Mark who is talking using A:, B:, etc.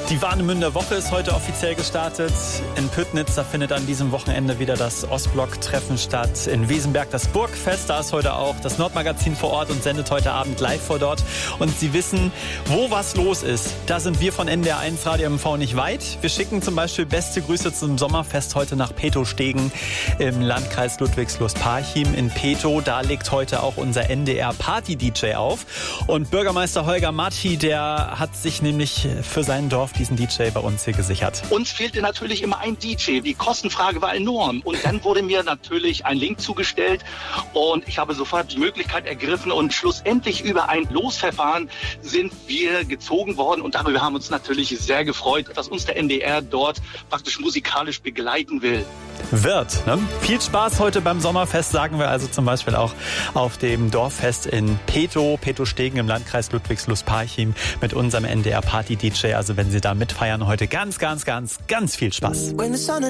A: Die Warnemünder Woche ist heute offiziell gestartet. In Püttnitz, da findet an diesem Wochenende wieder das Ostblock-Treffen statt. In Wesenberg das Burgfest, da ist heute auch das Nordmagazin vor Ort und sendet heute Abend live vor dort. Und Sie wissen, wo was los ist. Da sind wir von NDR1 Radio MV nicht weit. Wir schicken zum Beispiel beste Grüße zum Sommerfest heute nach Petow-Stegen im Landkreis Ludwigslust-Parchim in Petow. Da legt heute auch unser NDR-Party-DJ auf. Und Bürgermeister Holger Matti, der hat sich nämlich für sein Dorf diesen DJ bei uns hier gesichert.
B: Uns fehlte natürlich immer ein DJ. Die Kostenfrage war enorm. Und dann wurde mir natürlich ein Link zugestellt und ich habe sofort die Möglichkeit ergriffen und schlussendlich über ein Losverfahren sind wir gezogen worden und darüber haben wir uns natürlich sehr gefreut, dass uns der NDR dort praktisch musikalisch begleiten will.
A: Ne? Viel Spaß heute beim Sommerfest, sagen wir also zum Beispiel auch auf dem Dorffest in Petow-Stegen im Landkreis Ludwigslust-Parchim mit unserem NDR-Party-DJ. Also wenn Sie da mitfeiern heute, ganz viel Spaß.